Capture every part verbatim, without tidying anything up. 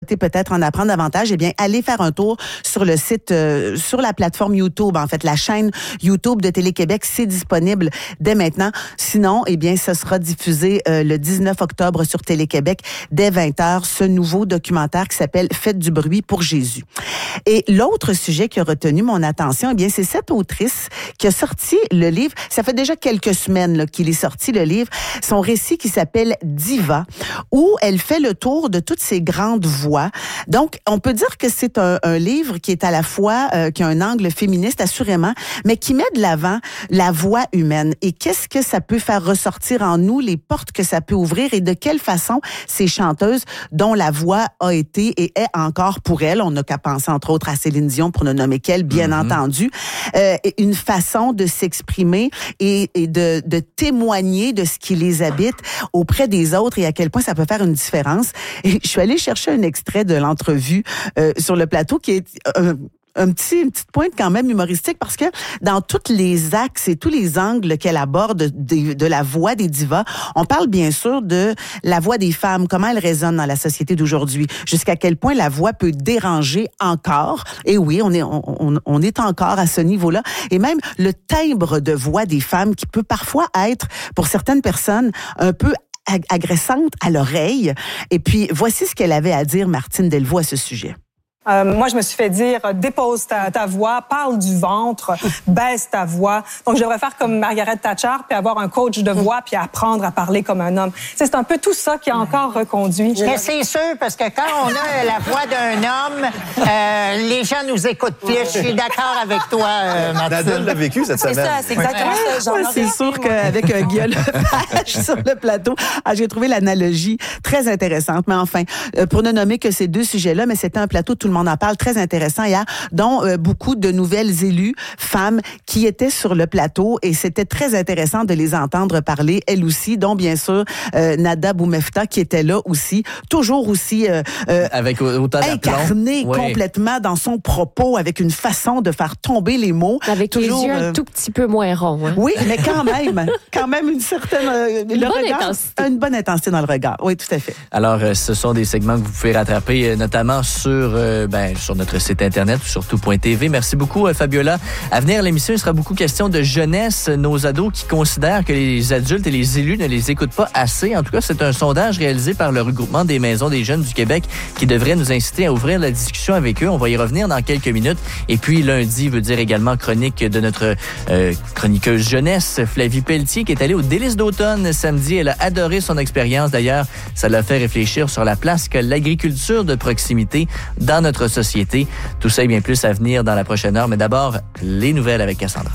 souhaitez peut-être en apprendre davantage, eh bien, allez faire un tour sur le site, euh, sur la plateforme YouTube. En fait, la chaîne YouTube de Télé-Québec, c'est disponible dès maintenant. Sinon, eh bien, ce sera diffusé euh, le dix-neuf octobre sur Télé-Québec dès vingt heures, ce nouveau documentaire qui s'appelle « Faites du bruit pour Jésus ». Et l'autre sujet qui a retenu mon attention, eh bien, c'est cette autrice qui a sorti le livre. Ça fait déjà quelques semaines là, qu'il est sorti, le livre. Son récit qui s'appelle « Diva », où elle fait le tour de toutes ces grandes voix. Donc, on peut dire que c'est un, un livre qui est à la fois, euh, qui a un angle féministe, assurément, mais qui met de l'avant la voix humaine. Et qu'est-ce que ça peut faire ressortir en nous, les portes que ça peut ouvrir et de quelle façon ces chanteuses dont la voix a été et est encore pour elles, on n'a qu'à penser entre autres à Céline Dion pour ne nommer qu'elle, bien mm-hmm. entendu, euh, une façon de s'exprimer et, et de, de témoigner de ce qui les habite auprès des autres et à quel point ça peut faire une différence. Et je suis allée chercher un extrait de l'entrevue euh, sur le plateau qui est euh, un petit, une petite pointe quand même humoristique parce que dans tous les axes et tous les angles qu'elle aborde de, de la voix des divas, on parle bien sûr de la voix des femmes, comment elle résonne dans la société d'aujourd'hui, jusqu'à quel point la voix peut déranger encore. Et oui, on est, on, on, on est encore à ce niveau-là. Et même le timbre de voix des femmes qui peut parfois être, pour certaines personnes, un peu agressante à l'oreille. Et puis, voici ce qu'elle avait à dire, Martine Delvaux, à ce sujet. Euh, moi, je me suis fait dire « dépose ta, ta voix, parle du ventre, baisse ta voix ». Donc, je devrais faire comme Margaret Thatcher, puis avoir un coach de voix, puis apprendre à parler comme un homme. T'sais, c'est un peu tout ça qui a encore reconduit. Mais c'est sûr, parce que quand on a la voix d'un homme, euh, les gens nous écoutent plus. Je suis d'accord avec toi, euh, Martine. Nadèle l'a vécu cette semaine. C'est ça, c'est exactement ouais. ça. Ouais, c'est sûr qu'avec un Guillaume Lepage sur le plateau, ah, j'ai trouvé l'analogie très intéressante. Mais enfin, euh, pour ne nommer que ces deux sujets-là, mais c'était un plateau, tout le monde en parle, très intéressant hier, dont euh, beaucoup de nouvelles élues, femmes, qui étaient sur le plateau et c'était très intéressant de les entendre parler, elles aussi, dont bien sûr euh, Nada Boumefta qui était là aussi, toujours aussi euh, euh, avec autant incarnée oui. complètement dans son propos, avec une façon de faire tomber les mots. Avec toujours, les yeux euh, un tout petit peu moins ronds. Hein? Oui, mais quand même, quand même une certaine... Euh, une le bonne regard, intensité. Une bonne intensité dans le regard, oui, tout à fait. Alors, euh, ce sont des segments que vous pouvez rattraper, euh, notamment sur... Euh, ben, sur notre site internet ou sur tout point t v. Merci beaucoup, Fabiola. À venir, l'émission, il sera beaucoup question de jeunesse, nos ados qui considèrent que les adultes et les élus ne les écoutent pas assez. En tout cas, c'est un sondage réalisé par le regroupement des maisons des jeunes du Québec qui devrait nous inciter à ouvrir la discussion avec eux. On va y revenir dans quelques minutes. Et puis, lundi veut dire également chronique de notre euh, chroniqueuse jeunesse, Flavie Pelletier, qui est allée au Délices d'automne samedi. Elle a adoré son expérience. D'ailleurs, ça l'a fait réfléchir sur la place que l'agriculture de proximité dans notre société. Tout ça et bien plus à venir dans la prochaine heure, mais d'abord, les nouvelles avec Cassandra.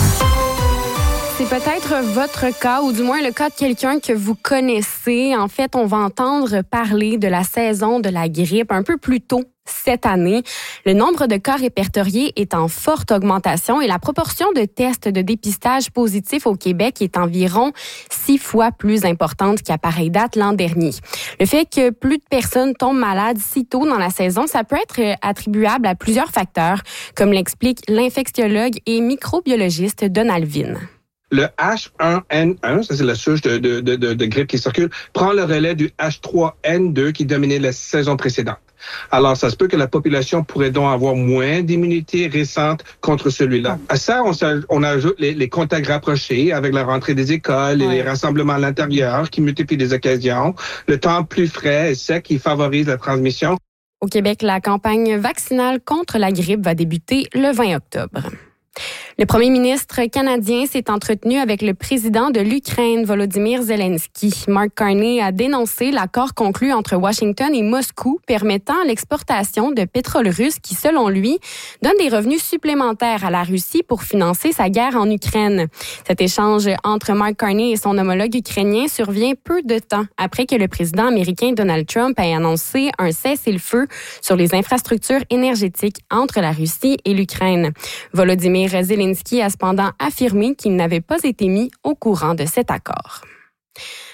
C'est peut-être votre cas, ou du moins le cas de quelqu'un que vous connaissez. En fait, on va entendre parler de la saison de la grippe un peu plus tôt cette année. Le nombre de cas répertoriés est en forte augmentation et la proportion de tests de dépistage positifs au Québec est environ six fois plus importante qu'à pareille date l'an dernier. Le fait que plus de personnes tombent malades si tôt dans la saison, ça peut être attribuable à plusieurs facteurs, comme l'explique l'infectiologue et microbiologiste Donald Vine. Le H un N un, ça c'est la souche de, de, de, de grippe qui circule, prend le relais du H trois N deux qui dominait la saison précédente. Alors, ça se peut que la population pourrait donc avoir moins d'immunité récente contre celui-là. À ça, on, on ajoute les, les contacts rapprochés avec la rentrée des écoles et ouais. les rassemblements à l'intérieur qui multiplient les occasions, le temps plus frais et sec qui favorise la transmission. Au Québec, la campagne vaccinale contre la grippe va débuter le vingt octobre. Le premier ministre canadien s'est entretenu avec le président de l'Ukraine, Volodymyr Zelensky. Mark Carney a dénoncé l'accord conclu entre Washington et Moscou permettant l'exportation de pétrole russe qui, selon lui, donne des revenus supplémentaires à la Russie pour financer sa guerre en Ukraine. Cet échange entre Mark Carney et son homologue ukrainien survient peu de temps après que le président américain Donald Trump ait annoncé un cessez-le-feu sur les infrastructures énergétiques entre la Russie et l'Ukraine. Volodymyr Zelensky a cependant affirmé qu'il n'avait pas été mis au courant de cet accord.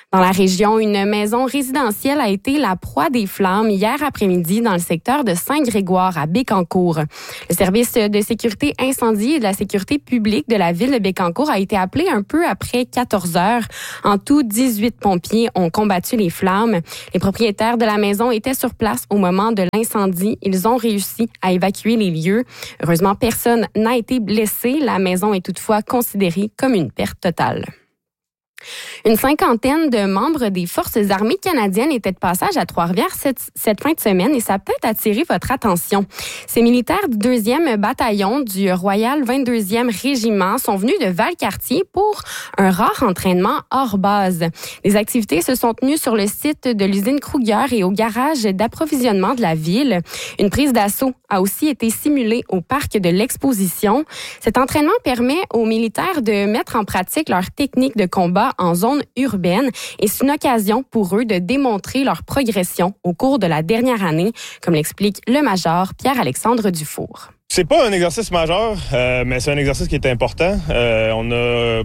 Dans la région, une maison résidentielle a été la proie des flammes hier après-midi dans le secteur de Saint-Grégoire à Bécancour. Le service de sécurité incendie et de la sécurité publique de la ville de Bécancour a été appelé un peu après quatorze heures. En tout, dix-huit pompiers ont combattu les flammes. Les propriétaires de la maison étaient sur place au moment de l'incendie. Ils ont réussi à évacuer les lieux. Heureusement, personne n'a été blessé. La maison est toutefois considérée comme une perte totale. Une cinquantaine de membres des Forces armées canadiennes étaient de passage à Trois-Rivières cette, cette fin de semaine et ça a peut-être attiré votre attention. Ces militaires du deuxième bataillon du Royal vingt-deuxième Régiment sont venus de Valcartier pour un rare entraînement hors base. Les activités se sont tenues sur le site de l'usine Kruger et au garage d'approvisionnement de la ville. Une prise d'assaut a aussi été simulée au parc de l'Exposition. Cet entraînement permet aux militaires de mettre en pratique leurs techniques de combat en zone urbaine et c'est une occasion pour eux de démontrer leur progression au cours de la dernière année, comme l'explique le major Pierre-Alexandre Dufour. C'est pas un exercice majeur, euh, mais c'est un exercice qui est important. Euh, on a,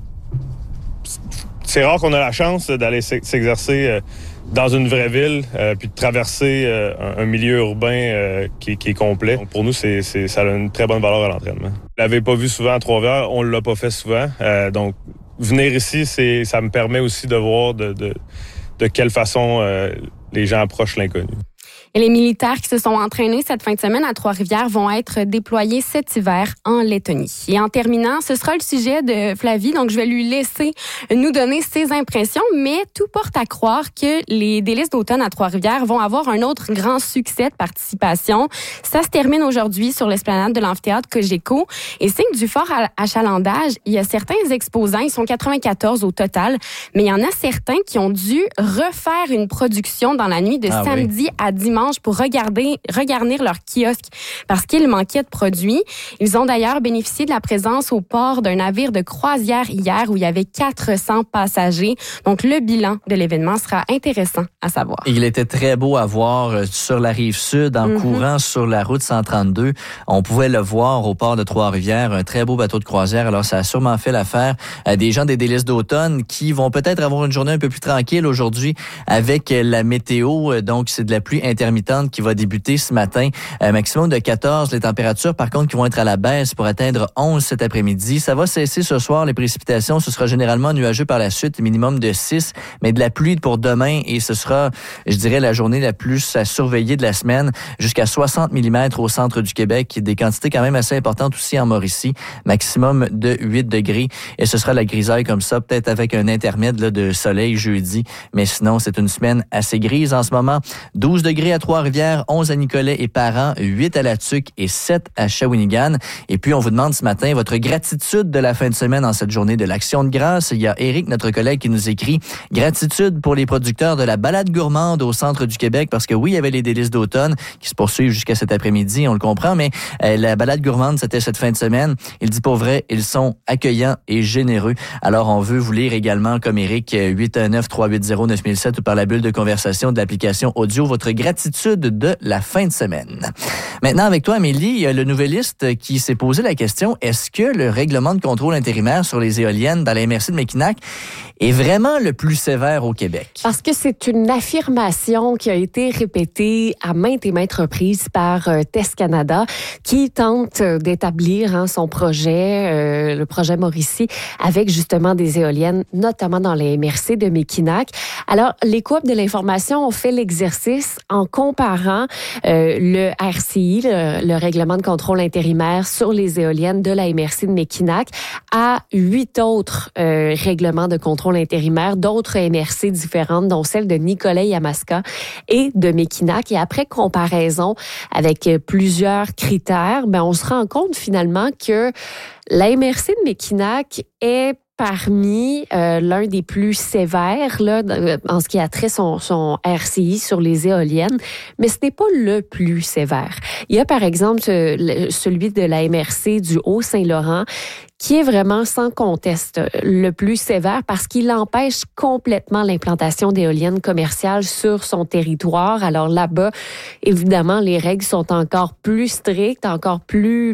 c'est rare qu'on a la chance d'aller s'exercer dans une vraie ville, euh, puis de traverser euh, un, un milieu urbain euh, qui, qui est complet. Donc pour nous, c'est, c'est, ça a une très bonne valeur à l'entraînement. Vous l'avez pas vu souvent à Trois-Rivières, on l'a pas fait souvent, euh, donc venir ici, c'est, ça me permet aussi de voir de, de, de quelle façon euh, les gens approchent l'inconnu. Et les militaires qui se sont entraînés cette fin de semaine à Trois-Rivières vont être déployés cet hiver en Lettonie. Et en terminant, ce sera le sujet de Flavie, donc je vais lui laisser nous donner ses impressions, mais tout porte à croire que les délices d'automne à Trois-Rivières vont avoir un autre grand succès de participation. Ça se termine aujourd'hui sur l'esplanade de l'amphithéâtre Cogeco. Et signe du fort achalandage, il y a certains exposants, ils sont quatre-vingt-quatorze au total, mais il y en a certains qui ont dû refaire une production dans la nuit de ah samedi oui. à dimanche pour regarder, regarnir leur kiosque parce qu'il manquait de produits. Ils ont d'ailleurs bénéficié de la présence au port d'un navire de croisière hier où il y avait quatre cents passagers. Donc, le bilan de l'événement sera intéressant à savoir. Il était très beau à voir sur la rive sud, en mm-hmm. courant sur la route cent trente-deux. On pouvait le voir au port de Trois-Rivières, un très beau bateau de croisière. Alors, ça a sûrement fait l'affaire des gens des délices d'automne qui vont peut-être avoir une journée un peu plus tranquille aujourd'hui avec la météo. Donc, c'est de la pluie intermittente qui va débuter ce matin. Un maximum de quatorze. Les températures, par contre, qui vont être à la baisse pour atteindre onze cet après-midi. Ça va cesser ce soir. Les précipitations, ce sera généralement nuageux par la suite, minimum de six, mais de la pluie pour demain et ce sera, je dirais, la journée la plus à surveiller de la semaine. Jusqu'à soixante millimètres au centre du Québec. Des quantités quand même assez importantes aussi en Mauricie. Maximum de huit degrés. Et ce sera la grisaille comme ça, peut-être avec un intermède là, de soleil jeudi. Mais sinon, c'est une semaine assez grise en ce moment. douze degrés à Trois-Rivières, onze à Nicolet et Parent, huit à La Tuque et sept à Shawinigan. Et puis, on vous demande ce matin votre gratitude de la fin de semaine en cette journée de l'Action de grâce. Il y a Éric, notre collègue, qui nous écrit « Gratitude pour les producteurs de la balade gourmande au centre du Québec » parce que oui, il y avait les délices d'automne qui se poursuivent jusqu'à cet après-midi, on le comprend, mais euh, la balade gourmande, c'était cette fin de semaine. Il dit pour vrai, ils sont accueillants et généreux. Alors, on veut vous lire également, comme Éric, huit un neuf, trois huit zéro, neuf mille sept ou par la bulle de conversation de l'application audio, votre gratitude de la fin de semaine. Maintenant, avec toi, Amélie, il y a le Nouvelliste qui s'est posé la question, est-ce que le règlement de contrôle intérimaire sur les éoliennes dans la M R C de Mackinac est vraiment le plus sévère au Québec? Parce que c'est une affirmation qui a été répétée à maintes et maintes reprises par euh, Test Canada, qui tente euh, d'établir hein, son projet, euh, le projet Mauricie, avec justement des éoliennes, notamment dans les M R C de Mackinac. Alors, les Coop de l'information ont fait l'exercice en comparant euh, le R C I, le, le règlement de contrôle intérimaire sur les éoliennes de la M R C de Mackinac, à huit autres euh, règlements de contrôle intérimaire, d'autres M R C différentes, dont celle de Nicolet-Yamaska et de Mackinac. Et après comparaison avec plusieurs critères, ben on se rend compte finalement que la M R C de Mackinac est parmi euh, l'un des plus sévères là, en ce qui a trait son, son R C I sur les éoliennes, mais ce n'est pas le plus sévère. Il y a par exemple ce, celui de la M R C du Haut-Saint-Laurent qui est vraiment sans conteste le plus sévère parce qu'il empêche complètement l'implantation d'éoliennes commerciales sur son territoire. Alors là-bas, évidemment, les règles sont encore plus strictes, encore plus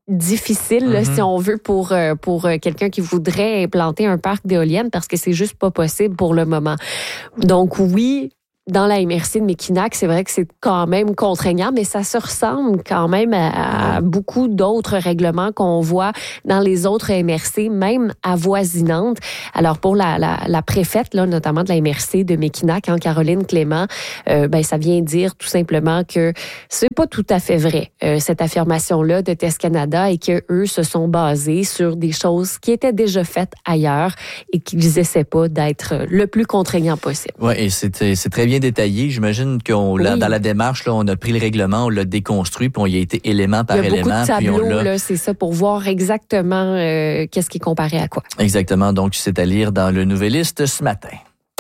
difficile, mm-hmm. là, si on veut, pour, pour quelqu'un qui voudrait implanter un parc d'éoliennes parce que c'est juste pas possible pour le moment. Donc oui, dans la M R C de Mekinac, c'est vrai que c'est quand même contraignant, mais ça se ressemble quand même à, à beaucoup d'autres règlements qu'on voit dans les autres M R C, même avoisinantes. Alors, pour la, la, la préfète, là, notamment de la M R C de Mekinac, hein, Caroline Clément, euh, ben, ça vient dire tout simplement que c'est pas tout à fait vrai, euh, cette affirmation-là de Test Canada, et que eux se sont basés sur des choses qui étaient déjà faites ailleurs et qu'ils essaient pas d'être le plus contraignant possible. Oui, et c'est, c'est très bien détaillé. J'imagine qu'on oui. dans la démarche, là, on a pris le règlement, on l'a déconstruit, puis on y a été élément par élément. Il y a élément, beaucoup de tableaux, puis on l'a... là, c'est ça, pour voir exactement euh, qu'est-ce qui est comparé à quoi. Exactement. Donc, c'est à lire dans le Nouvelliste ce matin.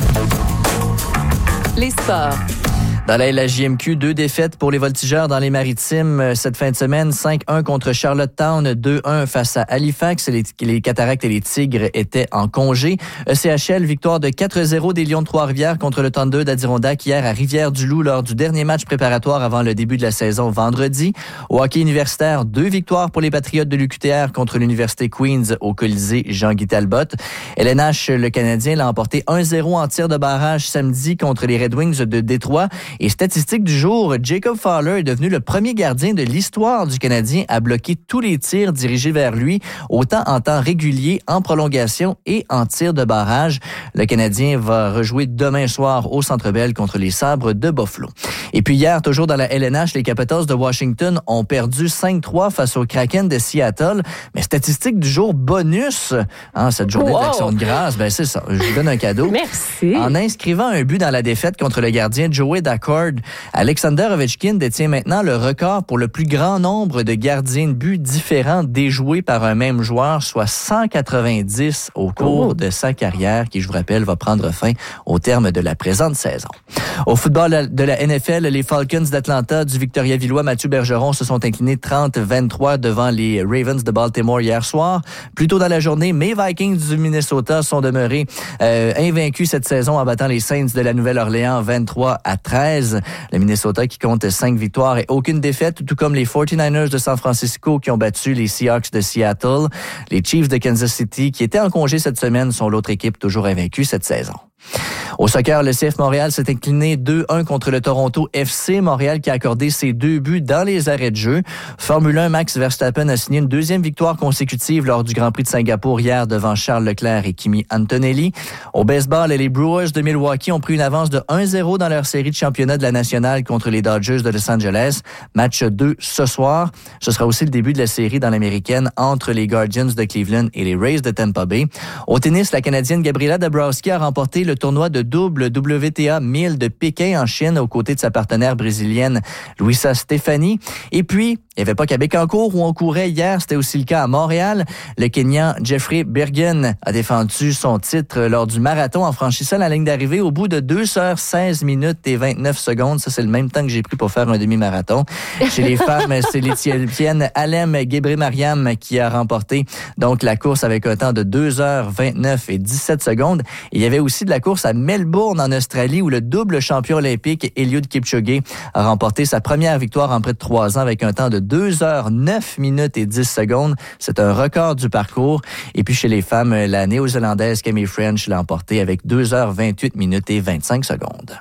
Les sports. Dans la L J M Q, deux défaites pour les Voltigeurs dans les Maritimes cette fin de semaine. cinq un contre Charlottetown, deux un face à Halifax. Les, les Cataractes et les Tigres étaient en congé. E C H L, victoire de quatre zéro des Lions de Trois-Rivières contre le Thunder d'Adirondack hier à Rivière-du-Loup lors du dernier match préparatoire avant le début de la saison vendredi. Au hockey universitaire, deux victoires pour les Patriotes de l'U Q T R contre l'Université Queen's au Colisée Jean-Guy Talbot. L N H, le Canadien, l'a emporté un zéro en tir de barrage samedi contre les Red Wings de Détroit. Et statistique du jour, Jacob Fowler est devenu le premier gardien de l'histoire du Canadien à bloquer tous les tirs dirigés vers lui, autant en temps régulier, en prolongation et en tir de barrage. Le Canadien va rejouer demain soir au Centre Bell contre les Sabres de Buffalo. Et puis hier, toujours dans la L N H, les Capitals de Washington ont perdu cinq trois face aux Kraken de Seattle. Mais statistique du jour bonus, hein, cette journée wow. d'Action de grâce, ben c'est ça, je vous donne un cadeau. Merci. En inscrivant un but dans la défaite contre le gardien Joey Daccord, Alexander Ovechkin détient maintenant le record pour le plus grand nombre de gardiens de but différents déjoués par un même joueur, soit cent quatre-vingt-dix au cours oh. de sa carrière, qui, je vous rappelle, va prendre fin au terme de la présente saison. Au football de la N F L, les Falcons d'Atlanta du Victoriavillois Mathieu Bergeron se sont inclinés trente à vingt-trois devant les Ravens de Baltimore hier soir. Plus tôt dans la journée, mes Vikings du Minnesota sont demeurés euh, invaincus cette saison en battant les Saints de la Nouvelle-Orléans vingt-trois à treize. Le Minnesota qui compte cinq victoires et aucune défaite, tout comme les forty-niners de San Francisco qui ont battu les Seahawks de Seattle. Les Chiefs de Kansas City, qui étaient en congé cette semaine, sont l'autre équipe toujours invaincue cette saison. Au soccer, le C F Montréal s'est incliné deux un contre le Toronto F C. Montréal qui a accordé ses deux buts dans les arrêts de jeu. Formule un, Max Verstappen a signé une deuxième victoire consécutive lors du Grand Prix de Singapour hier devant Charles Leclerc et Kimi Antonelli. Au baseball, les Brewers de Milwaukee ont pris une avance de un zéro dans leur série de championnat de la nationale contre les Dodgers de Los Angeles. Match deux ce soir. Ce sera aussi le début de la série dans l'américaine entre les Guardians de Cleveland et les Rays de Tampa Bay. Au tennis, la Canadienne Gabriela Dabrowski a remporté le tournoi de double W T A mille de Pékin en Chine aux côtés de sa partenaire brésilienne Luisa Stefani. Et puis, il n'y avait pas qu'à Bécancour où on courait hier, c'était aussi le cas à Montréal. Le Kenyan Jeffrey Bergen a défendu son titre lors du marathon en franchissant la ligne d'arrivée au bout de deux heures seize minutes et vingt-neuf secondes. Ça, c'est le même temps que j'ai pris pour faire un demi-marathon. Chez les femmes, c'est l'Éthiopienne Alem Gebremariam qui a remporté donc la course avec un temps de deux heures vingt-neuf et dix-sept secondes. Et il y avait aussi de la course à Melbourne en Australie où le double champion olympique Eliud Kipchoge a remporté sa première victoire en près de trois ans avec un temps de deux heures neuf minutes et dix secondes. C'est un record du parcours. Et puis chez les femmes, la néo-zélandaise Camille French l'a emporté avec deux heures vingt-huit minutes et vingt-cinq secondes.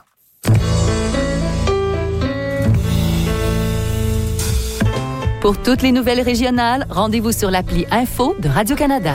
Pour toutes les nouvelles régionales, rendez-vous sur l'appli Info de Radio-Canada.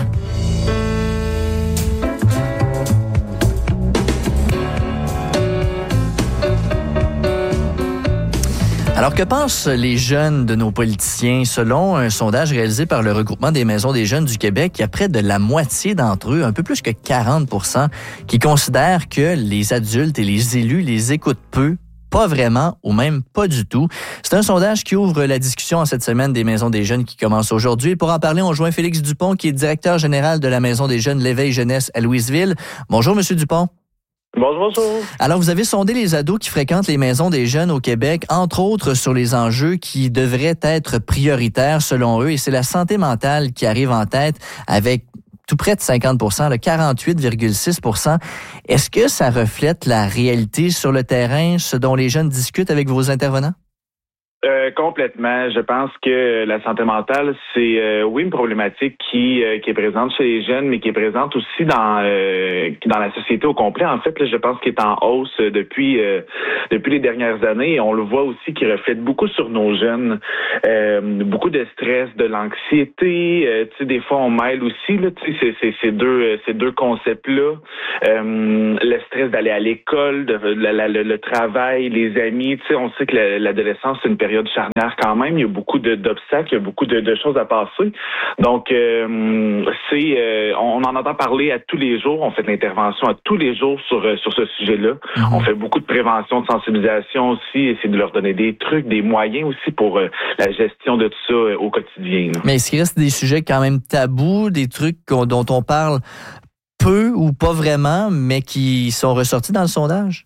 Alors, que pensent les jeunes de nos politiciens? Selon un sondage réalisé par le regroupement des maisons des jeunes du Québec, il y a près de la moitié d'entre eux, un peu plus que quarante pour cent, qui considèrent que les adultes et les élus les écoutent peu, pas vraiment ou même pas du tout. C'est un sondage qui ouvre la discussion en cette semaine des maisons des jeunes qui commence aujourd'hui. Et pour en parler, on joint Félix Dupont, qui est directeur général de la Maison des jeunes L'Éveil Jeunesse à Louisville. Bonjour, Monsieur Dupont. Bonjour, bonjour. Alors, vous avez sondé les ados qui fréquentent les maisons des jeunes au Québec, entre autres sur les enjeux qui devraient être prioritaires selon eux, et c'est la santé mentale qui arrive en tête avec tout près de cinquante pour cent, le quarante-huit virgule six pour cent. Est-ce que ça reflète la réalité sur le terrain, ce dont les jeunes discutent avec vos intervenants? Euh, complètement. Je pense que la santé mentale, c'est euh, oui une problématique qui euh, qui est présente chez les jeunes, mais qui est présente aussi dans euh, dans la société au complet. En fait, là, je pense qu'elle est en hausse depuis euh, depuis les dernières années. Et on le voit aussi qui reflète beaucoup sur nos jeunes, euh, beaucoup de stress, de l'anxiété. Euh, tu sais, des fois on mêle aussi là, tu sais, c'est, c'est, ces deux ces deux concepts là, euh, le stress d'aller à l'école, de, la, la, le, le travail, les amis. Tu sais, on sait que la, l'adolescence c'est une période charnière quand même. Il y a beaucoup de, d'obstacles, il y a beaucoup de, de choses à passer. Donc, euh, c'est, euh, on en entend parler à tous les jours. On fait de l'intervention à tous les jours sur sur ce sujet-là. Mm-hmm. On fait beaucoup de prévention, de sensibilisation aussi, essayer de leur donner des trucs, des moyens aussi pour euh, la gestion de tout ça euh, au quotidien. Là. Mais est-ce qu'il reste des sujets quand même tabous, des trucs dont on parle peu ou pas vraiment, mais qui sont ressortis dans le sondage?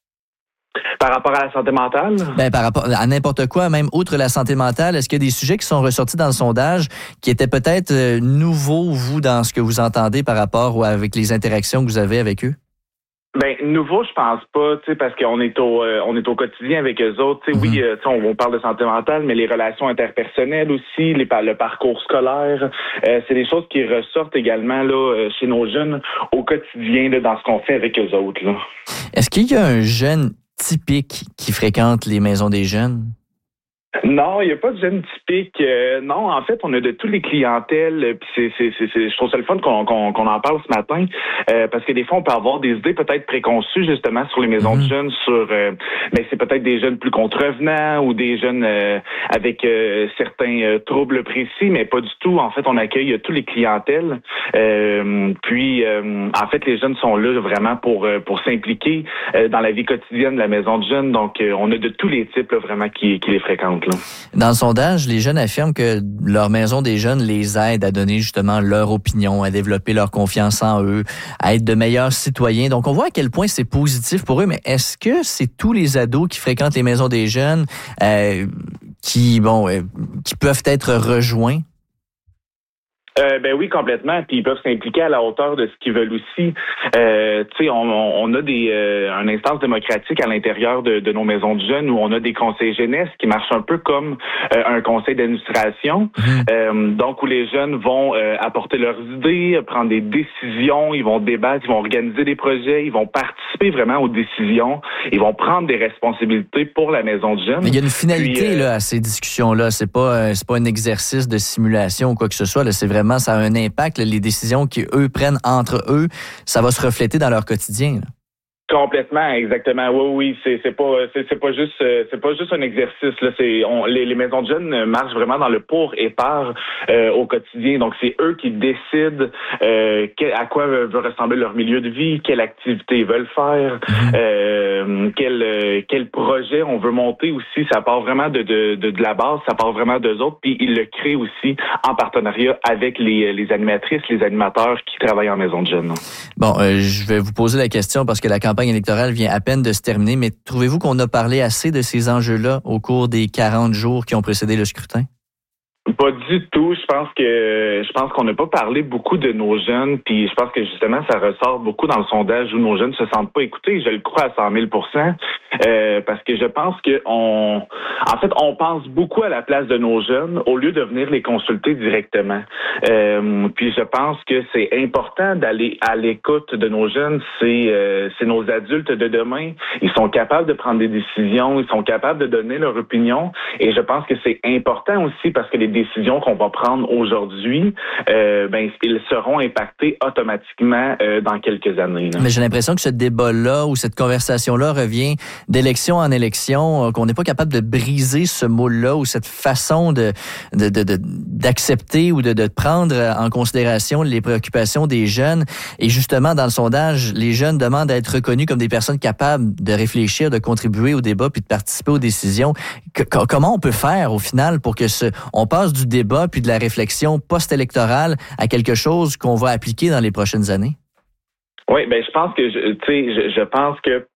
Par rapport à la santé mentale? Ben, par rapport à n'importe quoi, même outre la santé mentale, est-ce qu'il y a des sujets qui sont ressortis dans le sondage qui étaient peut-être euh, nouveaux, vous, dans ce que vous entendez par rapport ou avec les interactions que vous avez avec eux? Ben nouveau, je pense pas, tu sais, parce qu'on est au euh, on est au quotidien avec eux autres. Tu sais, mm-hmm. oui, euh, on, on parle de santé mentale, mais les relations interpersonnelles aussi, les le parcours scolaire, euh, c'est des choses qui ressortent également là chez nos jeunes au quotidien là, dans ce qu'on fait avec eux autres. Là. Est-ce qu'il y a un jeune typique qui fréquente les maisons des jeunes? Non, il n'y a pas de jeunes typiques. Euh, non, en fait, on a de toutes les clientèles. Puis c'est, c'est, c'est, c'est, je trouve ça le fun qu'on, qu'on, qu'on en parle ce matin, euh, parce que des fois, on peut avoir des idées peut-être préconçues justement sur les maisons mmh. de jeunes, sur, euh, mais c'est peut-être des jeunes plus contrevenants ou des jeunes euh, avec euh, certains euh, troubles précis, mais pas du tout. En fait, on accueille toutes les clientèles. Euh, puis, euh, en fait, les jeunes sont là vraiment pour pour s'impliquer euh, dans la vie quotidienne de la maison de jeunes. Donc, euh, on a de tous les types là, vraiment qui, qui les fréquentent. Là. Dans le sondage, les jeunes affirment que leur maison des jeunes les aide à donner justement leur opinion, à développer leur confiance en eux, à être de meilleurs citoyens. Donc, on voit à quel point c'est positif pour eux, mais est-ce que c'est tous les ados qui fréquentent les maisons des jeunes euh, qui, bon, euh, qui peuvent être rejoints? Euh, ben oui, complètement. Puis ils peuvent s'impliquer à la hauteur de ce qu'ils veulent aussi. Euh, tu sais, on, on a des euh, une instance démocratique à l'intérieur de, de nos maisons de jeunes où on a des conseils jeunesse qui marchent un peu comme euh, un conseil d'administration. Mmh. Euh, donc où les jeunes vont euh, apporter leurs idées, prendre des décisions, ils vont débattre, ils vont organiser des projets, ils vont participer vraiment aux décisions, ils vont prendre des responsabilités pour la maison de jeunes. Mais il y a une finalité Puis, euh, là à ces discussions-là. C'est pas c'est pas un exercice de simulation ou quoi que ce soit. Là, c'est vraiment ça a un impact. Là, les décisions qu'eux prennent entre eux, ça va se refléter dans leur quotidien. Là. Complètement, exactement. Oui, oui, c'est c'est pas c'est, c'est pas juste c'est pas juste un exercice là. C'est on, les, les maisons de jeunes marchent vraiment dans le pour et par euh, au quotidien. Donc c'est eux qui décident euh, quel, à quoi veut ressembler leur milieu de vie, quelle activité ils veulent faire, euh, quel euh, quel projet on veut monter aussi. Ça part vraiment de de de, de la base, ça part vraiment d'eux autres. Puis ils le créent aussi en partenariat avec les les animatrices, les animateurs qui travaillent en maison de jeunes. Bon, euh, je vais vous poser la question parce que la campagne électorale vient à peine de se terminer, mais trouvez-vous qu'on a parlé assez de ces enjeux-là au cours des quarante jours qui ont précédé le scrutin? Pas du tout. Je pense que je pense qu'on n'a pas parlé beaucoup de nos jeunes, puis je pense que justement ça ressort beaucoup dans le sondage où nos jeunes se sentent pas écoutés. Je le crois à cent mille pour cent, euh, parce que je pense que on, en fait, on pense beaucoup à la place de nos jeunes au lieu de venir les consulter directement. Euh, puis je pense que c'est important d'aller à l'écoute de nos jeunes. C'est euh, c'est nos adultes de demain. Ils sont capables de prendre des décisions, ils sont capables de donner leur opinion, et je pense que c'est important aussi parce que les décisions qu'on va prendre aujourd'hui, euh, ben, ils seront impactés automatiquement euh, dans quelques années. Là. Mais j'ai l'impression que ce débat-là ou cette conversation-là revient d'élection en élection, euh, qu'on n'est pas capable de briser ce moule-là ou cette façon de, de, de, de d'accepter ou de, de prendre en considération les préoccupations des jeunes. Et justement, dans le sondage, les jeunes demandent à être reconnus comme des personnes capables de réfléchir, de contribuer au débat puis de participer aux décisions. Que, comment on peut faire au final pour que ce, on passe du débat puis de la réflexion post-électorale à quelque chose qu'on va appliquer dans les prochaines années? Oui, ben je pense que je, tu sais, je, je pense que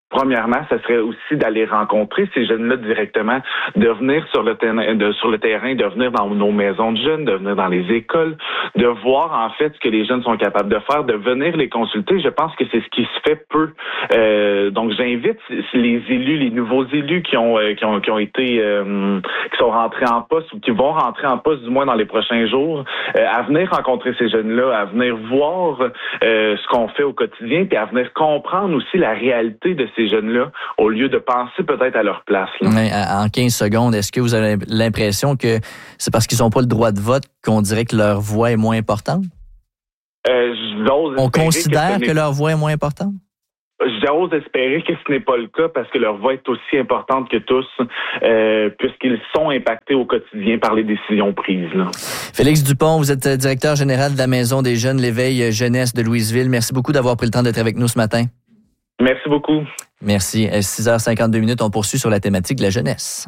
premièrement, ça serait aussi d'aller rencontrer ces jeunes-là directement, de venir sur le terrain, de, sur le terrain, de venir dans nos maisons de jeunes, de venir dans les écoles, de voir en fait ce que les jeunes sont capables de faire, de venir les consulter. Je pense que c'est ce qui se fait peu. Euh, donc, j'invite les élus, les nouveaux élus qui ont euh, qui ont qui ont été euh, qui sont rentrés en poste ou qui vont rentrer en poste du moins dans les prochains jours, euh, à venir rencontrer ces jeunes-là, à venir voir euh, ce qu'on fait au quotidien, puis à venir comprendre aussi la réalité de ces jeunes-là, au lieu de penser peut-être à leur place. Là. Mais en quinze secondes, est-ce que vous avez l'impression que c'est parce qu'ils n'ont pas le droit de vote qu'on dirait que leur voix est moins importante? Euh, On considère que, que leur voix est moins importante? J'ose espérer que ce n'est pas le cas parce que leur voix est aussi importante que tous, euh, puisqu'ils sont impactés au quotidien par les décisions prises. Là. Félix Dupont, vous êtes directeur général de la Maison des jeunes, l'Éveil Jeunesse de Louisville. Merci beaucoup d'avoir pris le temps d'être avec nous ce matin. Merci beaucoup. Merci. À six heures cinquante-deux minutes, on poursuit sur la thématique de la jeunesse.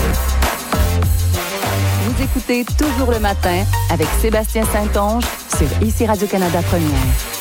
Vous écoutez Toujours le matin avec Sébastien Saint-Onge sur Ici Radio-Canada Première.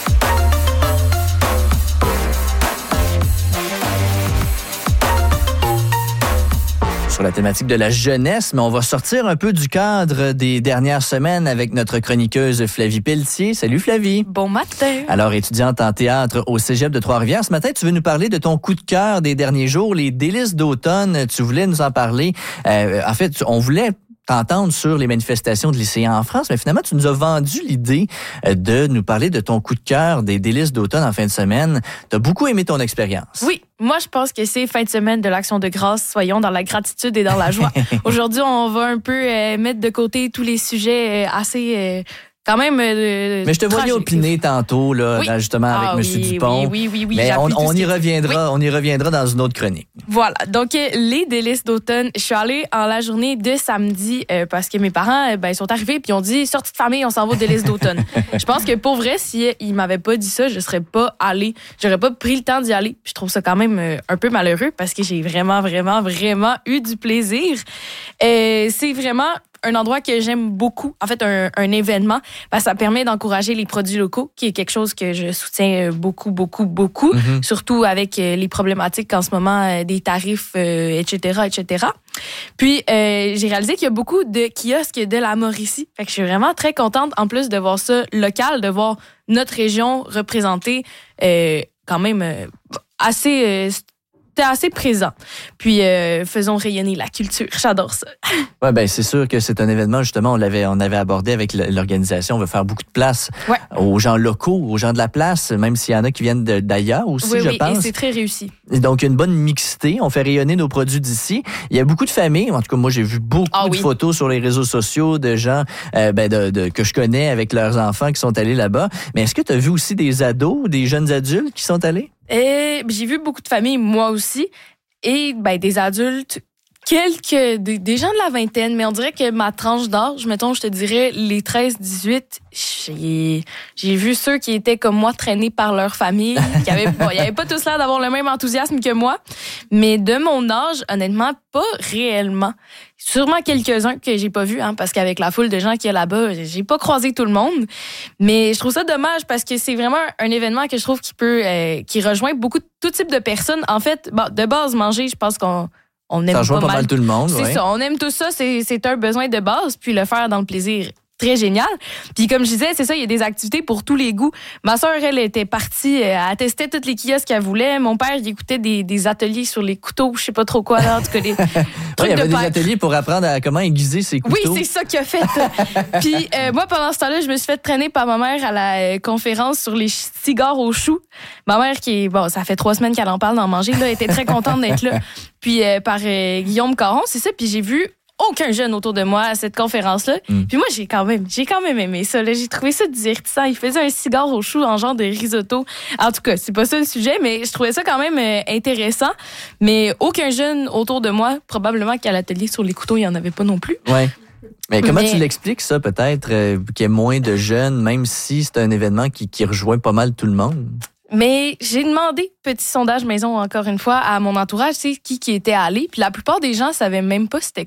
Sur la thématique de la jeunesse, mais on va sortir un peu du cadre des dernières semaines avec notre chroniqueuse Flavie Pelletier. Salut Flavie. Bon matin. Alors, étudiante en théâtre au Cégep de Trois-Rivières, ce matin, tu veux nous parler de ton coup de cœur des derniers jours, les délices d'automne. Tu voulais nous en parler. Euh, en fait, on voulait t'entendre sur les manifestations de lycéens en France, mais finalement, tu nous as vendu l'idée de nous parler de ton coup de cœur des délices d'automne en fin de semaine. Tu as beaucoup aimé ton expérience. Oui, moi, je pense que c'est fin de semaine de l'Action de grâce. Soyons dans la gratitude et dans la joie. Aujourd'hui, on va un peu euh, mettre de côté tous les sujets euh, assez... Euh, Quand même. Euh, mais je te voyais opiner tantôt, là, oui. là justement, avec ah, M. Oui, Dupont. Oui, oui, oui. oui mais on, on y reviendra, oui. on y reviendra dans une autre chronique. Voilà. Donc, euh, les délices d'automne. Je suis allée en la journée de samedi euh, parce que mes parents, euh, ben, ils sont arrivés puis ils ont dit sortie de famille, on s'en va aux délices d'automne. Je pense que pour vrai, si ils m'avaient pas dit ça, je serais pas allée. J'aurais pas pris le temps d'y aller. Puis je trouve ça quand même euh, un peu malheureux parce que j'ai vraiment, vraiment, vraiment eu du plaisir. Euh, c'est vraiment un endroit que j'aime beaucoup, en fait, un, un événement, parce que ça permet d'encourager les produits locaux, qui est quelque chose que je soutiens beaucoup, beaucoup, beaucoup, mm-hmm. surtout avec les problématiques en ce moment des tarifs, euh, et cetera, et cetera. Puis, euh, j'ai réalisé qu'il y a beaucoup de kiosques de la Mauricie. Fait que je suis vraiment très contente, en plus de voir ça local, de voir notre région représentée euh, quand même euh, assez... Euh, C'était assez présent. Puis, euh, faisons rayonner la culture. J'adore ça. Oui, bien, c'est sûr que c'est un événement, justement, on l'avait, on avait abordé avec l'organisation. On veut faire beaucoup de place ouais. aux gens locaux, aux gens de la place, même s'il y en a qui viennent de, d'ailleurs aussi, oui, je oui, pense. Et c'est très réussi. Donc, une bonne mixité. On fait rayonner nos produits d'ici. Il y a beaucoup de familles. En tout cas, moi, j'ai vu beaucoup ah, de oui. photos sur les réseaux sociaux de gens euh, ben, de, de, que je connais avec leurs enfants qui sont allés là-bas. Mais est-ce que tu as vu aussi des ados, des jeunes adultes qui sont allés? Et j'ai vu beaucoup de familles, moi aussi. Et ben, des adultes, quelques des, des gens de la vingtaine, mais on dirait que ma tranche d'âge, mettons, je te dirais les treize dix-huit, j'ai, j'ai vu ceux qui étaient comme moi traînés par leur famille, qui avaient, bon, ils n'avaient pas tous l'air d'avoir le même enthousiasme que moi, mais de mon âge, honnêtement, pas réellement. Sûrement quelques-uns que j'ai pas vus, hein, parce qu'avec la foule de gens qu'il y a là-bas, j'ai pas croisé tout le monde. Mais je trouve ça dommage parce que c'est vraiment un événement que je trouve qui peut, euh, qui rejoint beaucoup de tout type de personnes. En fait, bon, de base, manger, je pense qu'on on aime ça rejoint pas, pas mal, mal tout le monde. C'est ouais. ça, on aime tout ça, c'est, c'est un besoin de base, puis le faire dans le plaisir. Très génial. Puis comme je disais, c'est ça, il y a des activités pour tous les goûts. Ma sœur, elle était partie, elle testait toutes les kiosques qu'elle voulait. Mon père, il écoutait des, des ateliers sur les couteaux, je sais pas trop quoi, là, en tout cas, les ouais, il y avait de des ateliers pour apprendre à comment aiguiser ses couteaux. Oui, c'est ça qu'il a fait. Puis euh, moi, pendant ce temps-là, je me suis fait traîner par ma mère à la euh, conférence sur les cigares aux choux. Ma mère, qui est, bon, ça fait trois semaines qu'elle en parle d'en manger, là, était très contente d'être là. Puis euh, par euh, Guillaume Caron, c'est ça. Puis j'ai vu aucun jeune autour de moi à cette conférence-là. Mm. Puis moi, j'ai quand même, j'ai quand même aimé ça. Là. J'ai trouvé ça divertissant. Il faisait un cigare au chou en genre de risotto. En tout cas, c'est pas ça le sujet, mais je trouvais ça quand même euh, intéressant. Mais aucun jeune autour de moi, probablement qu'à l'atelier sur les couteaux, il y en avait pas non plus. Ouais. Mais comment mais... tu l'expliques ça, peut-être, euh, qu'il y ait moins de jeunes, même si c'est un événement qui, qui rejoint pas mal tout le monde? Mais j'ai demandé, petit sondage maison encore une fois, à mon entourage, c'est qui qui était allé. Puis la plupart des gens savaient même pas c'était quoi.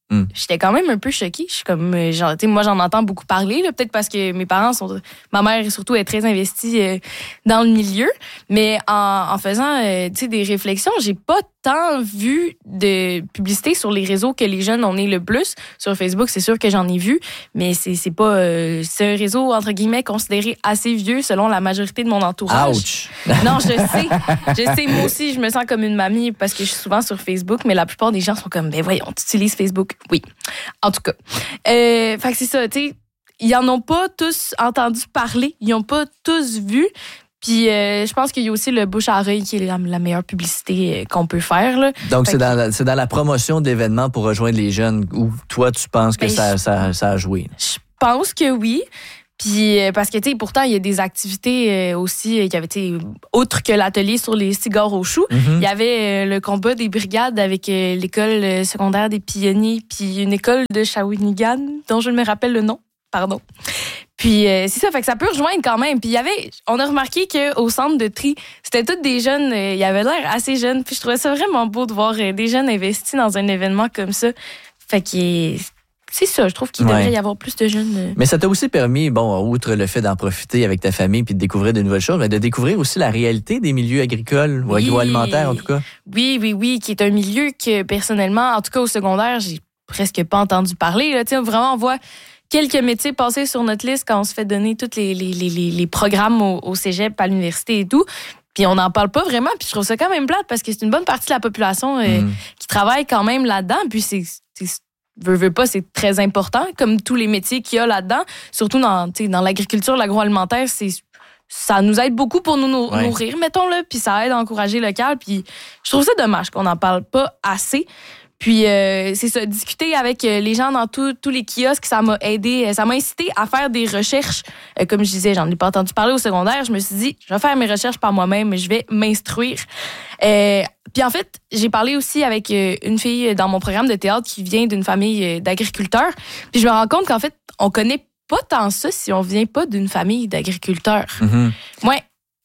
Mm. J'étais quand même un peu choquée. Je suis comme, genre, moi, j'en entends beaucoup parler, là, peut-être parce que mes parents sont, ma mère surtout est très investie euh, dans le milieu. Mais en, en faisant, euh, tu sais, des réflexions, j'ai pas tant vu de publicité sur les réseaux que les jeunes en aient le plus. Sur Facebook, c'est sûr que j'en ai vu, mais c'est, c'est pas, euh, c'est un réseau entre guillemets considéré assez vieux selon la majorité de mon entourage. Ouch. Non, je sais, je sais. Moi aussi, je me sens comme une mamie parce que je suis souvent sur Facebook, mais la plupart des gens sont comme, ben voyons, tu utilises Facebook. Oui. En tout cas. Euh, fait que c'est ça, tu sais, ils en ont pas tous entendu parler, ils n'ont pas tous vu. Puis euh, je pense qu'il y a aussi le bouche à oreille qui est la, la meilleure publicité qu'on peut faire. Là. Donc, fait c'est, que, dans la, c'est dans la promotion d'événements pour rejoindre les jeunes où toi, tu penses que ben, ça, ça, ça a joué? Je pense que oui. Puis euh, parce que, tu sais, pourtant, il y a des activités euh, aussi, il y avait, tu sais, outre que l'atelier sur les cigares aux choux, il Mm-hmm. y avait euh, le combat des brigades avec euh, l'école secondaire des pionniers, puis une école de Shawinigan, dont je ne me rappelle le nom, pardon. Puis euh, c'est ça, fait que ça peut rejoindre quand même. Puis il y avait, on a remarqué qu'au centre de tri, c'était tous des jeunes, euh, il y avait l'air assez jeunes. Puis je trouvais ça vraiment beau de voir euh, des jeunes investis dans un événement comme ça. Fait que c'est ça, je trouve qu'il Ouais. devrait y avoir plus de jeunes. Euh... Mais ça t'a aussi permis, bon, outre le fait d'en profiter avec ta famille puis de découvrir de nouvelles choses, mais de découvrir aussi la réalité des milieux agricoles ou Oui. agroalimentaires, en tout cas. Oui, oui, oui, qui est un milieu que personnellement, en tout cas au secondaire, j'ai presque pas entendu parler. Là. Tu sais, vraiment, on voit quelques métiers passer sur notre liste quand on se fait donner tous les, les, les, les programmes au, au cégep, à l'université et tout. Puis on n'en parle pas vraiment. Puis je trouve ça quand même plate parce que c'est une bonne partie de la population euh, Mm. qui travaille quand même là-dedans. Puis c'est, c'est veux, veux pas, c'est très important, comme tous les métiers qu'il y a là-dedans. Surtout dans, tu sais, dans l'agriculture, l'agroalimentaire, c'est ça nous aide beaucoup pour nous nou- Ouais. nourrir, mettons-le. Puis ça aide à encourager le local. Puis je trouve ça dommage qu'on n'en parle pas assez. Puis, euh, c'est ça, discuter avec les gens dans tous les kiosques, ça m'a aidé, ça m'a incité à faire des recherches. Euh, comme je disais, j'en ai pas entendu parler au secondaire. Je me suis dit, je vais faire mes recherches par moi-même, je vais m'instruire. Euh, puis en fait, j'ai parlé aussi avec une fille dans mon programme de théâtre qui vient d'une famille d'agriculteurs. Puis je me rends compte qu'en fait, on connaît pas tant ça si on vient pas d'une famille d'agriculteurs. Mm-hmm. Ouais.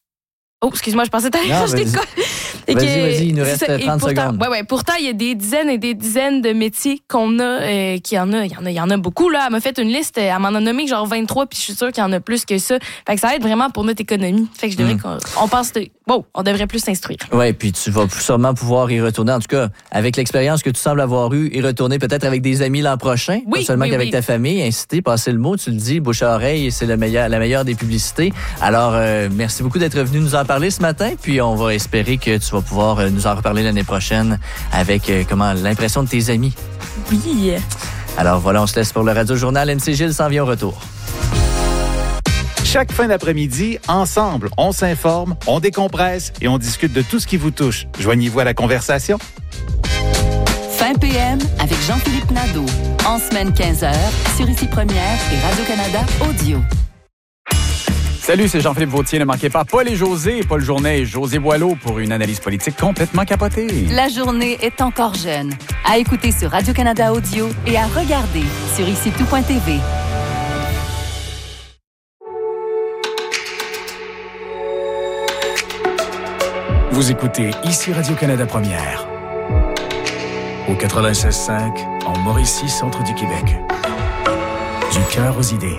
Oh, excuse-moi, je pensais que t'allais rajouter de quoi. Vas-y, vas-y, il nous reste ça. trente pourtant, secondes. Ouais, ouais, pourtant, il y a des dizaines et des dizaines de métiers qu'on a, euh, qu'il y en a, il y en a, il y en a beaucoup, là. Elle m'a fait une liste, elle m'en a nommé genre vingt-trois, puis je suis sûre qu'il y en a plus que ça. Fait que ça aide vraiment pour notre économie. Fait que je devrais, Mm. qu'on, on pense, de, wow, on devrait plus s'instruire. Oui, puis tu vas sûrement pouvoir y retourner. En tout cas, avec l'expérience que tu sembles avoir eue, y retourner peut-être avec des amis l'an prochain, Oui, pas seulement oui, qu'avec oui. ta famille. Inciter, passer le mot, tu le dis, bouche à oreille, c'est le meilleur, la meilleure des publicités. Alors, euh, merci beaucoup d'être venu nous en parler ce matin, puis on va espérer que tu vas pouvoir euh, nous en reparler l'année prochaine avec euh, comment l'impression de tes amis. Oui. Alors voilà, on se laisse pour le Radio Journal. M C Gilles s'en vient au retour. Chaque fin d'après-midi, ensemble, on s'informe, on décompresse et on discute de tout ce qui vous touche. Joignez-vous à la conversation. Fin P M avec Jean-Philippe Nadeau. En semaine quinze heures, sur Ici Première et Radio-Canada Audio. Salut, c'est Jean-Philippe Vautier. Ne manquez pas Paul et José, Paul Journet et José Boileau pour une analyse politique complètement capotée. La journée est encore jeune. À écouter sur Radio-Canada Audio et à regarder sur ici tout point t v. Vous écoutez Ici Radio-Canada Première. Au quatre-vingt-seize cinq, en Mauricie, centre du Québec. Du cœur aux idées.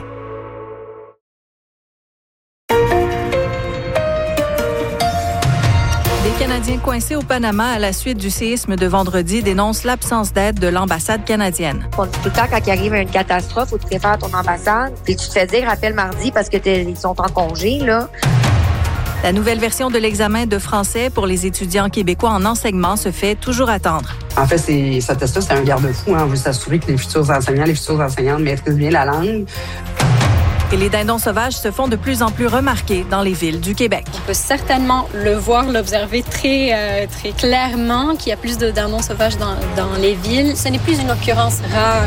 Des Canadiens coincés au Panama à la suite du séisme de vendredi dénoncent l'absence d'aide de l'ambassade canadienne. On dit tout le temps, quand il arrive une catastrophe, faut te préférer à ton ambassade. Puis tu te fais dire, appelle mardi parce que ils sont en congé, là. La nouvelle version de l'examen de français pour les étudiants québécois en enseignement se fait toujours attendre. En fait, c'est, ce test-là, c'est un garde-fou. Hein. On veut s'assurer que les futurs enseignants, les futures enseignantes maîtrisent bien la langue. Et les dindons sauvages se font de plus en plus remarqués dans les villes du Québec. On peut certainement le voir, l'observer très, euh, très clairement qu'il y a plus de dindons sauvages dans, dans les villes. Ce n'est plus une occurrence rare.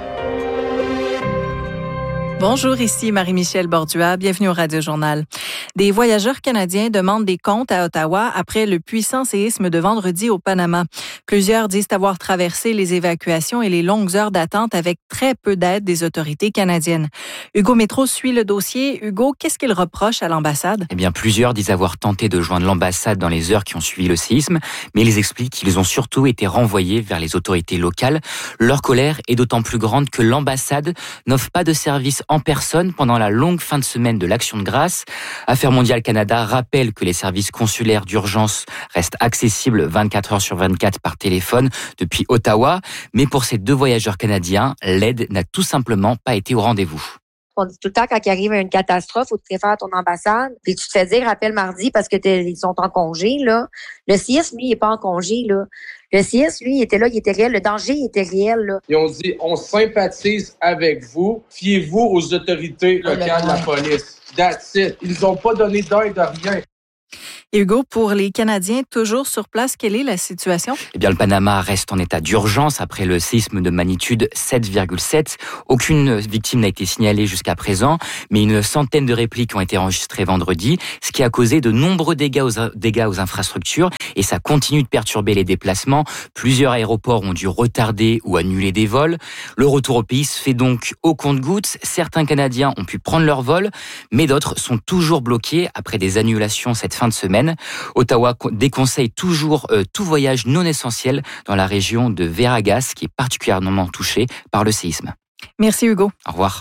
Bonjour, ici Marie-Michel Bordua. Bienvenue au Radio Journal. Des voyageurs canadiens demandent des comptes à Ottawa après le puissant séisme de vendredi au Panama. Plusieurs disent avoir traversé les évacuations et les longues heures d'attente avec très peu d'aide des autorités canadiennes. Hugo Métro suit le dossier. Hugo, qu'est-ce qu'il reproche à l'ambassade? Eh bien, plusieurs disent avoir tenté de joindre l'ambassade dans les heures qui ont suivi le séisme, mais ils expliquent qu'ils ont surtout été renvoyés vers les autorités locales. Leur colère est d'autant plus grande que l'ambassade n'offre pas de service en personne pendant la longue fin de semaine de l'Action de grâce. Affaires mondiales Canada rappelle que les services consulaires d'urgence restent accessibles vingt-quatre heures sur vingt-quatre par téléphone depuis Ottawa, mais pour ces deux voyageurs canadiens, l'aide n'a tout simplement pas été au rendez-vous. On dit tout le temps, quand il arrive une catastrophe, faut te référer à ton ambassade. Puis tu te fais dire, appelle mardi parce que ils sont en congé, là. Le C I S, lui, il est pas en congé, là. Le C I S, lui, il était là, il était réel. Le danger, il était réel, là. Ils ont dit, on sympathise avec vous. Fiez-vous aux autorités locales de la police. That's it. Ils n'ont pas donné d'aide à rien. Hugo, pour les Canadiens toujours sur place, quelle est la situation? Eh bien, le Panama reste en état d'urgence après le séisme de magnitude sept virgule sept. Aucune victime n'a été signalée jusqu'à présent, mais une centaine de répliques ont été enregistrées vendredi, ce qui a causé de nombreux dégâts aux, dégâts aux infrastructures et ça continue de perturber les déplacements. Plusieurs aéroports ont dû retarder ou annuler des vols. Le retour au pays se fait donc au compte-gouttes. Certains Canadiens ont pu prendre leur vol, mais d'autres sont toujours bloqués après des annulations cette fin de semaine. Ottawa déconseille toujours euh, tout voyage non essentiel dans la région de Veraguas, qui est particulièrement touchée par le séisme. Merci Hugo. Au revoir.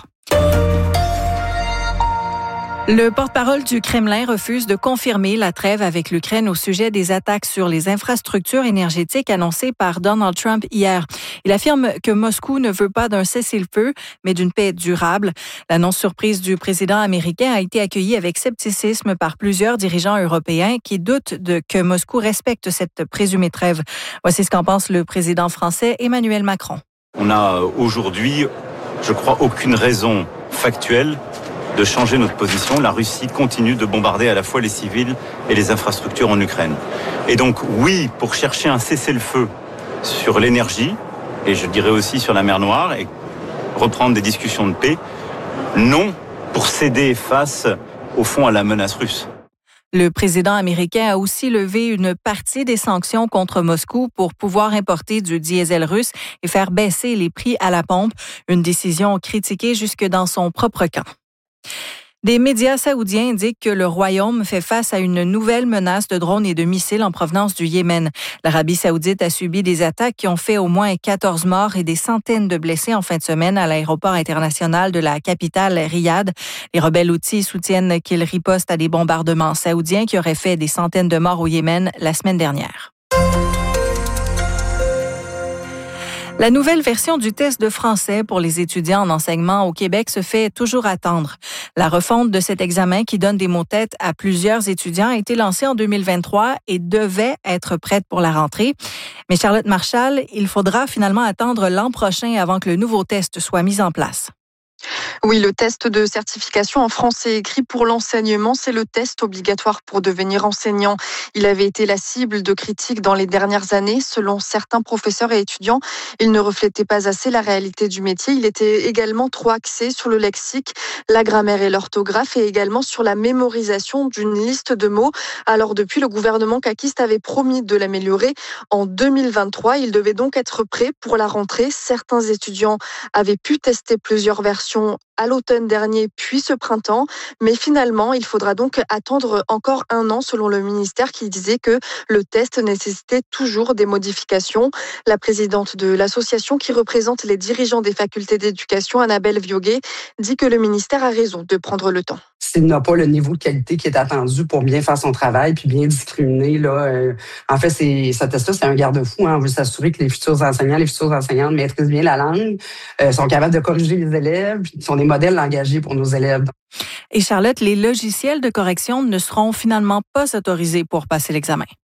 Le porte-parole du Kremlin refuse de confirmer la trêve avec l'Ukraine au sujet des attaques sur les infrastructures énergétiques annoncées par Donald Trump hier. Il affirme que Moscou ne veut pas d'un cessez-le-feu, mais d'une paix durable. L'annonce surprise du président américain a été accueillie avec scepticisme par plusieurs dirigeants européens qui doutent de que Moscou respecte cette présumée trêve. Voici ce qu'en pense le président français Emmanuel Macron. On n'a aujourd'hui, je crois, aucune raison factuelle de changer notre position. La Russie continue de bombarder à la fois les civils et les infrastructures en Ukraine. Et donc, oui, pour chercher un cessez-le-feu sur l'énergie, et je dirais aussi sur la mer Noire, et reprendre des discussions de paix, non pour céder face, au fond, à la menace russe. Le président américain a aussi levé une partie des sanctions contre Moscou pour pouvoir importer du diesel russe et faire baisser les prix à la pompe, une décision critiquée jusque dans son propre camp. Des médias saoudiens indiquent que le royaume fait face à une nouvelle menace de drones et de missiles en provenance du Yémen. L'Arabie saoudite a subi des attaques qui ont fait au moins quatorze morts et des centaines de blessés en fin de semaine à l'aéroport international de la capitale Riyad. Les rebelles houthis soutiennent qu'ils ripostent à des bombardements saoudiens qui auraient fait des centaines de morts au Yémen la semaine dernière. La nouvelle version du test de français pour les étudiants en enseignement au Québec se fait toujours attendre. La refonte de cet examen qui donne des mots-têtes à plusieurs étudiants a été lancée en deux mille vingt-trois et devait être prête pour la rentrée. Mais Charlotte Marchal, il faudra finalement attendre l'an prochain avant que le nouveau test soit mis en place. Oui, le test de certification en français écrit pour l'enseignement, c'est le test obligatoire pour devenir enseignant. Il avait été la cible de critiques dans les dernières années. Selon certains professeurs et étudiants, il ne reflétait pas assez la réalité du métier. Il était également trop axé sur le lexique, la grammaire et l'orthographe et également sur la mémorisation d'une liste de mots. Alors depuis, le gouvernement caquiste avait promis de l'améliorer. En deux mille vingt-trois, il devait donc être prêt pour la rentrée. Certains étudiants avaient pu tester plusieurs versions à l'automne dernier, puis ce printemps. Mais finalement, il faudra donc attendre encore un an, selon le ministère, qui disait que le test nécessitait toujours des modifications. La présidente de l'association qui représente les dirigeants des facultés d'éducation, Annabelle Vioguet, dit que le ministère a raison de prendre le temps. S'il n'a pas le niveau de qualité qui est attendu pour bien faire son travail puis bien discriminer, là, euh, en fait, c'est, ce test-là, c'est un garde-fou. Hein. On veut s'assurer que les futurs enseignants, les futures enseignantes maîtrisent bien la langue, euh, sont capables de corriger les élèves, puis sont des modèles engagés pour nos élèves. Et Charlotte, les logiciels de correction ne seront finalement pas autorisés pour passer l'examen.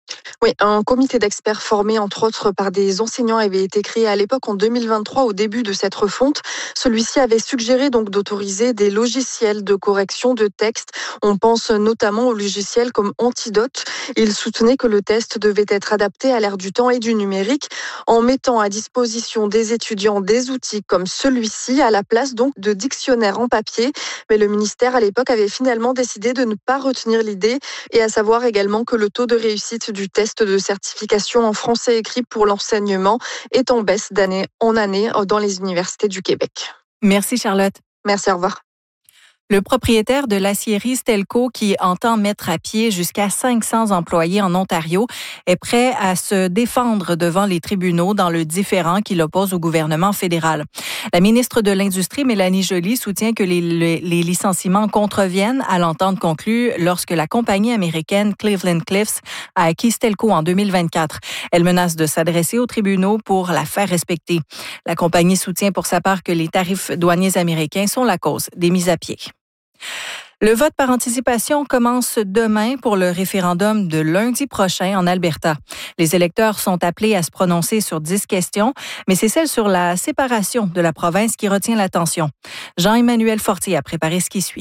Oui, un comité d'experts formé entre autres par des enseignants avait été créé à l'époque en deux mille vingt-trois au début de cette refonte. Celui-ci avait suggéré donc d'autoriser des logiciels de correction de texte. On pense notamment aux logiciels comme Antidote. Il soutenait que le test devait être adapté à l'ère du temps et du numérique en mettant à disposition des étudiants des outils comme celui-ci à la place donc de dictionnaires en papier. Mais le ministère à l'époque avait finalement décidé de ne pas retenir l'idée et à savoir également que le taux de réussite du test de certification en français écrit pour l'enseignement est en baisse d'année en année dans les universités du Québec. Merci Charlotte. Merci, au revoir. Le propriétaire de l'acierie Stelco, qui entend mettre à pied jusqu'à cinq cents employés en Ontario, est prêt à se défendre devant les tribunaux dans le différend qui l'oppose au gouvernement fédéral. La ministre de l'Industrie, Mélanie Joly, soutient que les, les, les licenciements contreviennent à l'entente conclue lorsque la compagnie américaine Cleveland Cliffs a acquis Stelco en deux mille vingt-quatre. Elle menace de s'adresser aux tribunaux pour la faire respecter. La compagnie soutient pour sa part que les tarifs douaniers américains sont la cause des mises à pied. Le vote par anticipation commence demain pour le référendum de lundi prochain en Alberta. Les électeurs sont appelés à se prononcer sur dix questions, mais c'est celle sur la séparation de la province qui retient l'attention. Jean-Emmanuel Fortier a préparé ce qui suit.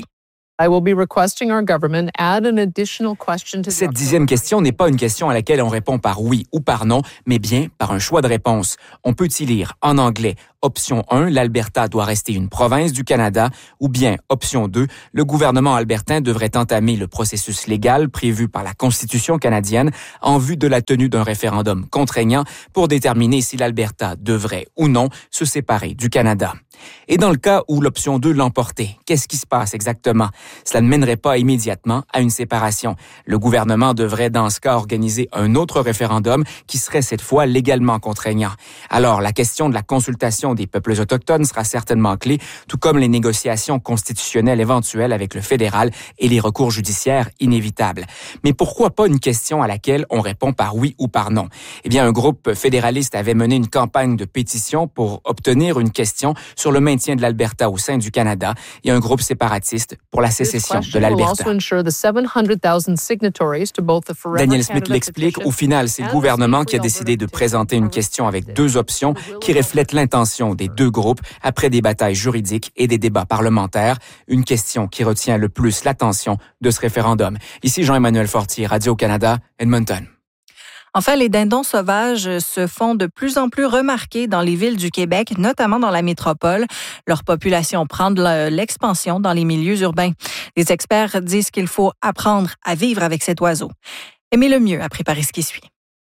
Cette dixième question n'est pas une question à laquelle on répond par oui ou par non, mais bien par un choix de réponse. On peut y lire en anglais option un, l'Alberta doit rester une province du Canada, ou bien option deux, le gouvernement albertain devrait entamer le processus légal prévu par la Constitution canadienne en vue de la tenue d'un référendum contraignant pour déterminer si l'Alberta devrait ou non se séparer du Canada. Et dans le cas où l'option deux l'emportait, qu'est-ce qui se passe exactement? Cela ne mènerait pas immédiatement à une séparation. Le gouvernement devrait dans ce cas organiser un autre référendum qui serait cette fois légalement contraignant. Alors, la question de la consultation des peuples autochtones sera certainement clé, tout comme les négociations constitutionnelles éventuelles avec le fédéral et les recours judiciaires inévitables. Mais pourquoi pas une question à laquelle on répond par oui ou par non? Eh bien, un groupe fédéraliste avait mené une campagne de pétition pour obtenir une question sur le maintien de l'Alberta au sein du Canada et un groupe séparatiste pour la sécession de l'Alberta. Daniel Smith l'explique, au final, c'est le gouvernement qui a décidé de présenter une question avec deux options qui reflètent l'intention des deux groupes après des batailles juridiques et des débats parlementaires. Une question qui retient le plus l'attention de ce référendum. Ici Jean-Emmanuel Fortier, Radio-Canada, Edmonton. Enfin, les dindons sauvages se font de plus en plus remarquer dans les villes du Québec, notamment dans la métropole. Leur population prend de l'expansion dans les milieux urbains. Les experts disent qu'il faut apprendre à vivre avec cet oiseau. Aimez le mieux à préparer ce qui suit.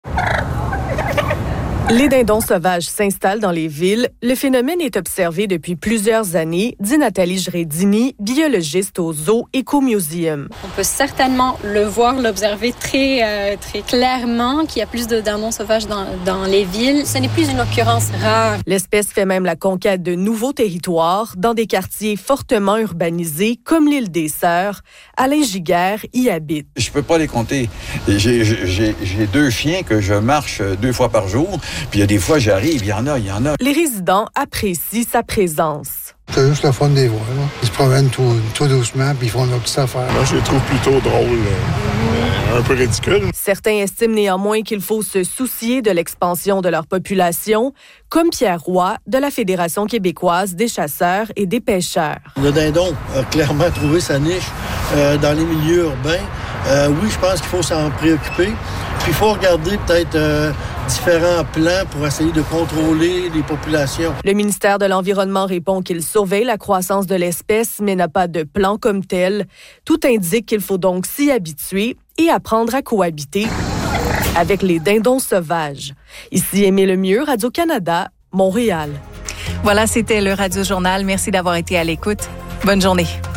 Les dindons sauvages s'installent dans les villes. Le phénomène est observé depuis plusieurs années, dit Nathalie Jredini, biologiste au Zoo Ecomuseum. On peut certainement le voir, l'observer très, euh, très clairement qu'il y a plus de dindons sauvages dans, dans les villes. Ce n'est plus une occurrence rare. L'espèce fait même la conquête de nouveaux territoires dans des quartiers fortement urbanisés comme l'île des Sœurs. Alain Giguère y habite. Je peux pas les compter. J'ai, j'ai, j'ai deux chiens que je marche deux fois par jour. Puis il y a des fois, j'arrive, il y en a, il y en a. Les résidents apprécient sa présence. C'est juste le fun des voir. Là. Ils se promènent tout, tout doucement, puis ils font leur petite affaire. Moi, je les trouve plutôt drôles, euh, un peu ridicules. Certains estiment néanmoins qu'il faut se soucier de l'expansion de leur population, comme Pierre Roy de la Fédération québécoise des chasseurs et des pêcheurs. Le dindon a clairement trouvé sa niche euh, dans les milieux urbains. Euh, oui, je pense qu'il faut s'en préoccuper. Puis il faut regarder peut-être euh, différents plans pour essayer de contrôler les populations. Le ministère de l'Environnement répond qu'il surveille la croissance de l'espèce, mais n'a pas de plan comme tel. Tout indique qu'il faut donc s'y habituer et apprendre à cohabiter avec les dindons sauvages. Ici Aimée Lemieux, Radio-Canada, Montréal. Voilà, c'était le Radio Journal. Merci d'avoir été à l'écoute. Bonne journée.